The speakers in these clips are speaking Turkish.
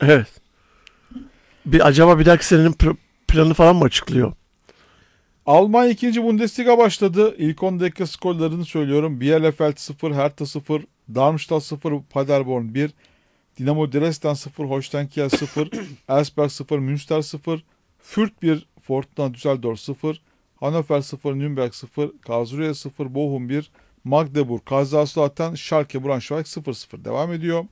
Evet. Acaba bir dahaki senenin planı falan mı açıklıyor? Almanya 2. Bundesliga başladı. İlk 10 dakika skorlarını söylüyorum. Bielefeld 0, Hertha 0, Darmstadt 0, Paderborn 1, Dinamo Dresden 0, Holstein Kiel 0, Elfsberg 0, Münster 0, Fürth 1, Fortuna Düsseldorf 0, Hannover 0, Nürnberg 0, Karlsruhe 0, Bochum 1, Magdeburg, Kaiserslautern, Schalke, Braunschweig 0-0 devam ediyor.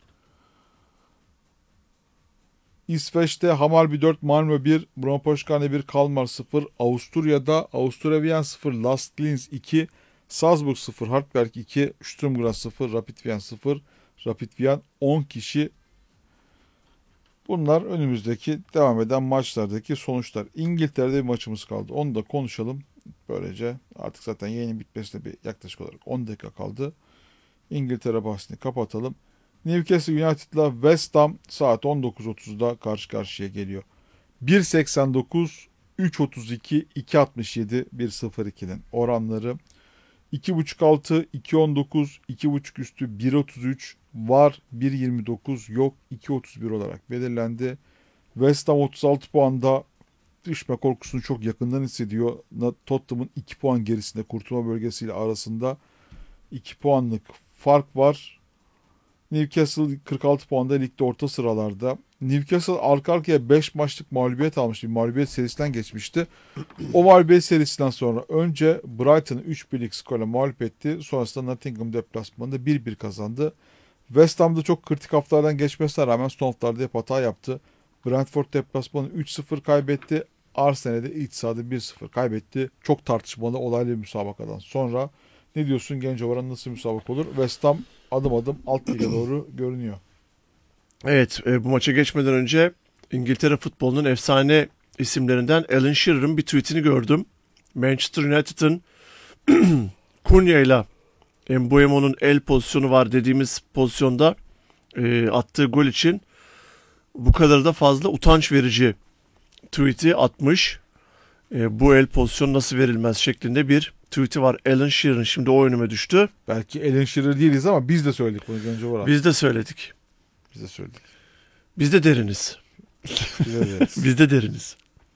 İsveç'te Hammarby 4, Malmö 1, Bronposchkane 1, Kalmar 0, Avusturya'da Avusturya Wien 0, Last Linz 2, Salzburg 0, Hartberg 2, Sturm Graz 0, Rapid Wien 0, Rapid Wien 10 kişi. Bunlar önümüzdeki devam eden maçlardaki sonuçlar. İngiltere'de bir maçımız kaldı. Onu da konuşalım. Böylece artık zaten yayının bitmesine bir yaklaşık olarak 10 dakika kaldı. İngiltere bahsini kapatalım. Newcastle United'la West Ham saat 19.30'da karşı karşıya geliyor. 1.89, 3.32, 2.67, 1.02'nin oranları. 2.5 altı, 2.19, 2.5 üstü 1.33, var 1.29, yok 2.31 olarak belirlendi. West Ham 36 puanda düşme korkusunu çok yakından hissediyor. Tottenham'ın 2 puan gerisinde kurtulma bölgesiyle arasında 2 puanlık fark var. Newcastle 46 puanda ligde orta sıralarda. Newcastle arka arkaya 5 maçlık mağlubiyet almıştı. Bir mağlubiyet serisinden geçmişti. O mağlubiyet serisinden sonra önce Brighton'ı 3-1'lik skorla mağlup etti. Sonrasında Nottingham deplasmanında 1-1 kazandı. West Ham'da çok kritik haftalardan geçmesine rağmen son haftalarda hep hata yaptı. Brentford deplasmanı 3-0 kaybetti. Arsenal'de iç sahada 1-0 kaybetti. Çok tartışmalı olaylı bir müsabakadan sonra. Ne diyorsun Genco Varan, nasıl müsabaka olur? West Ham adım adım alt lige doğru görünüyor. Evet, bu maça geçmeden önce İngiltere futbolunun efsane isimlerinden Alan Shearer'ın bir tweetini gördüm. Manchester United'ın Cunha ile Mbeumo'nun el pozisyonu var dediğimiz pozisyonda attığı gol için bu kadar da fazla utanç verici tweet'i atmış. Bu el pozisyonu nasıl verilmez şeklinde bir tweet'i var Alan Shearer'ın. Şimdi o önüme düştü. Belki Alan Shearer değiliz ama biz de söyledik bunu Genco Varan. Biz de söyledik. Biz de söyledik. Biz de deriniz. Biz de deriz. Biz de deriniz.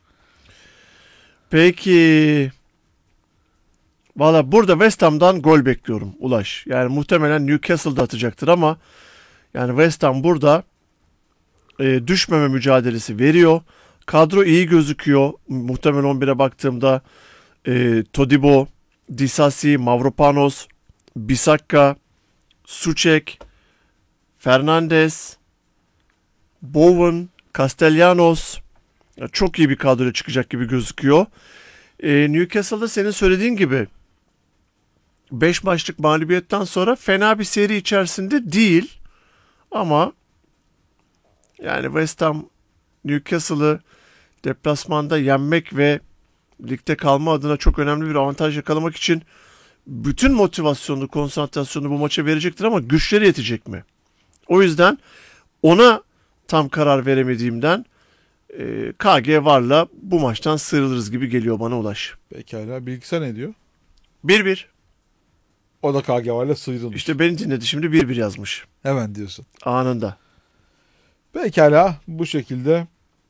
Peki. Valla burada West Ham'dan gol bekliyorum Ulaş. Yani muhtemelen Newcastle'da atacaktır ama yani West Ham burada düşmeme mücadelesi veriyor. Kadro iyi gözüküyor. Muhtemelen 11'e baktığımda Todibo, Disasi, Mavropanos, Bisakka, Suçek, Fernandes, Bowen, Castellanos, çok iyi bir kadroya çıkacak gibi gözüküyor. Newcastle'da senin söylediğin gibi 5 maçlık mağlubiyetten sonra fena bir seri içerisinde değil. Ama yani West Ham Newcastle'ı deplasmanda yenmek ve ligde kalma adına çok önemli bir avantaj yakalamak için bütün motivasyonu, konsantrasyonu bu maça verecektir ama güçleri yetecek mi? O yüzden ona tam karar veremediğimden KG Var'la bu maçtan sıyrılırız gibi geliyor bana Ulaş. Pekala, bilgisayar ne diyor? 1-1. O da KGV'yle sıyrılmış. İşte beni dinledi şimdi 1-1 yazmış. Hemen diyorsun. Anında. Pekala, bu şekilde.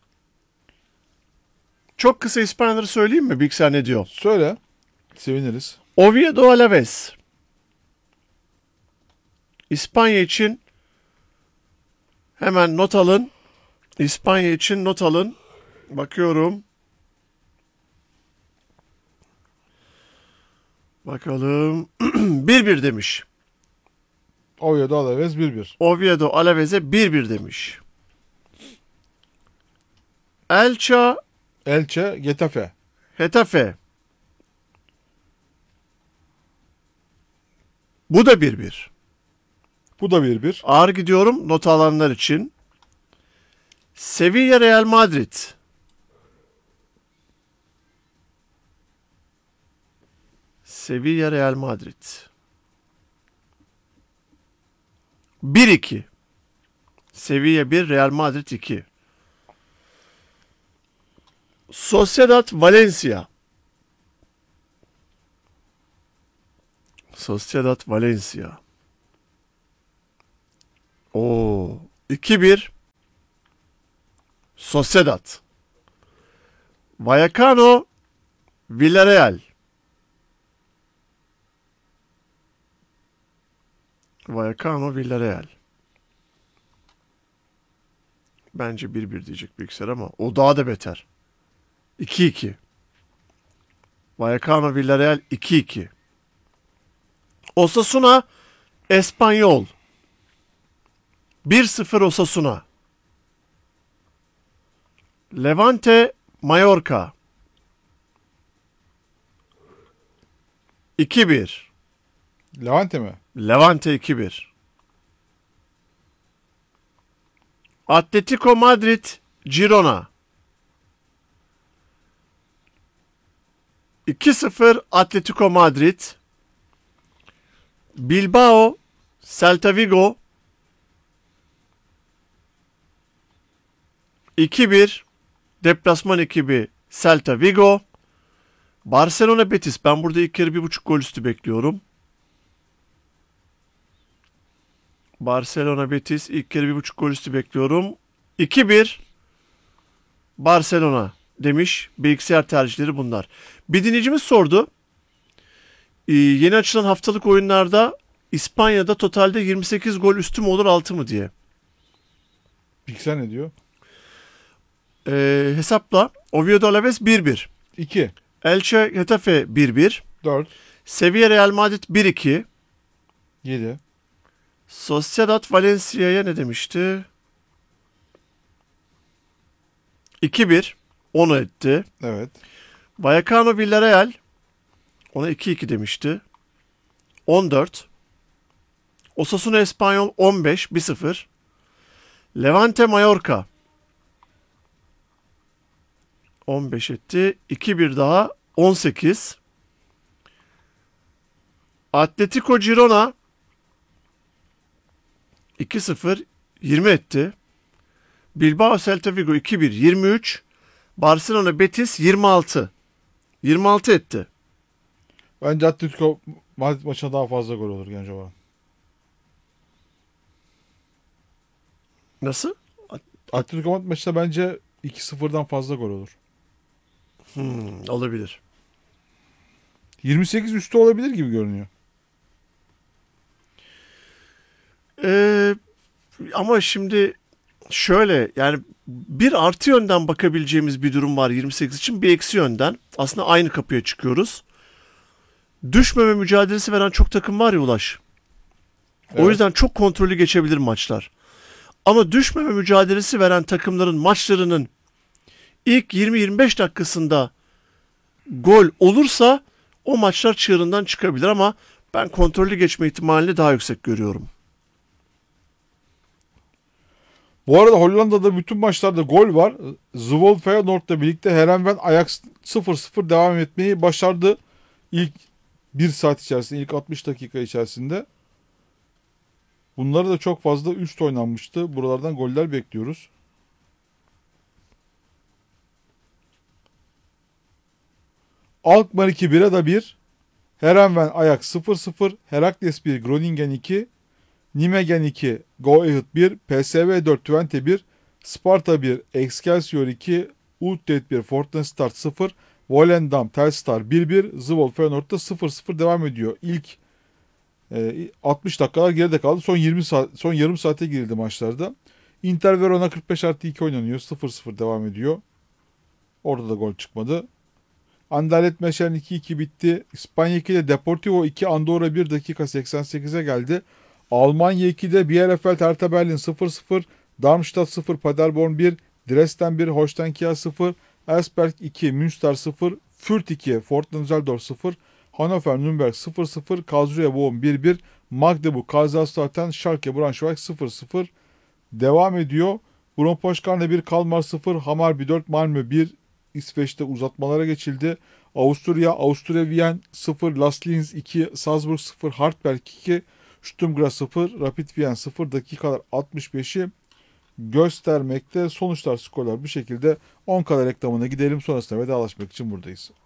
Çok kısa İspanyolları söyleyeyim mi? Bilgisayar ne diyor? Söyle. Seviniriz. Oviedo Alaves. İspanya için hemen not alın. İspanya için not alın. Bakıyorum. Bakalım. 1-1 demiş. Oviedo Alaves 1-1. Oviedo Alaves'e 1-1 demiş. Elche Getafe. Getafe. Bu da 1-1. Bu da 1-1. Ağır gidiyorum not alanlar için. Sevilla Real Madrid. Sevilla Real Madrid. 1-2. Sevilla 1, Real Madrid 2. Sociedad Valencia. Sociedad Valencia. Oo, 2-1 Sociedad. Vallecano Villarreal. Vallecano Villarreal. Bence 1-1 diyecek bilgisayar ama o daha da beter. 2-2. Vallecano Villarreal 2-2. Osasuna Espanyol. 1-0 Osasuna. Levante Mallorca. 2-1. Levante mi? Levante 2-1. Atletico Madrid Girona. 2-0 Atletico Madrid. Bilbao Celta Vigo. 2-1 deplasman ekibi Celta Vigo. Barcelona Betis. Ben burada ilk yarı 1.5 gol üstü bekliyorum. Barcelona Betis ilk yarı 1.5 gol üstü bekliyorum. 2-1 Barcelona demiş. Bilgisayar tercihleri bunlar. Bir dinleyicimiz sordu. Yeni açılan haftalık oyunlarda İspanya'da totalde 28 gol üstü mü olur altı mı diye. Bilgisayar ne diyor? Hesapla. Oviedo Alaves 1-1. 2, Elche Getafe 1-1. 4, Sevilla Real Madrid 1-2. 7, Sociedad Valencia'ya ne demişti? 2-1. Onu etti. evet. Vallecano Villarreal ona 2-2 demişti. 14. Osasuna Espanyol 15. 1-0. Levante Mallorca 15 etti. 2-1 daha 18. Atletico Girona 2-0 20 etti. Bilbao Celta Vigo 2-1 23. Barcelona Betis 26. 26 etti. Bence Atletico Madrid maçına daha fazla gol olur genç olan. Nasıl? Atletico Madrid maçında bence 2-0'dan fazla gol olur. Olabilir. 28 üstü olabilir gibi görünüyor. Ama şimdi şöyle yani bir artı yönden bakabileceğimiz bir durum var 28 için, bir eksi yönden. Aslında aynı kapıya çıkıyoruz. Düşmeme mücadelesi veren çok takım var ya Ulaş. O Evet. yüzden çok kontrollü geçebilir maçlar. Ama düşmeme mücadelesi veren takımların maçlarının ilk 20-25 dakikasında gol olursa o maçlar çığırından çıkabilir ama ben kontrollü geçme ihtimalini daha yüksek görüyorum. Bu arada Hollanda'da bütün maçlarda gol var. Zwolle Feyenoord'la birlikte Heerenveen Ajax 0-0 devam etmeyi başardı. İlk 1 saat içerisinde, ilk 60 dakika içerisinde. Bunları da çok fazla üst oynanmıştı. Buralardan goller bekliyoruz. Alkmaar 2 Breda 1. Heerenveen Ajax 0-0. Heracles 1 Groningen 2. Nijmegen 2, Go Ahead 1, PSV 4, Twente 1, Sparta 1, Excelsior 2, Utrecht 1, Fortuna Start 0, Volendam, Telstar 1-1, Zwolle Feyenoord'da 0-0 devam ediyor. İlk 60 dakikalar geride kaldı. Son 20 saat, son yarım saate girildi maçlarda. Inter Verona 45+2 oynanıyor. 0-0 devam ediyor. Orada da gol çıkmadı. Anderlecht Meşen 2-2 bitti. İspanya 2'de Deportivo 2, Andorra 1 dakika 88'e geldi. Almanya 2'de Bielefeld Hertha Berlin 0-0, Darmstadt 0, Paderborn 1, Dresden 1, Holstein Kiel 0, Elfsberg 2, Münster 0, Fürth 2, Fortuna Düsseldorf 0, Hannover Nürnberg 0-0, Karlsruhe Bochum 1-1, Magdeburg Kaiserslautern Schalke Braunschweig 0-0 devam ediyor. Brunn-Poscharne 1, Kalmar 0, Hammarby 4, Malmö 1, İsveç'te uzatmalara geçildi. Avusturya Wien 0, Las Linz 2, Salzburg 0, Hartberg 2, Stuttgart 0, Rapid Wien 0 dakikalar 65'i göstermekte. Sonuçlar, skorlar bu şekilde. 10 kadar reklamına gidelim, sonrasında vedalaşmak için buradayız.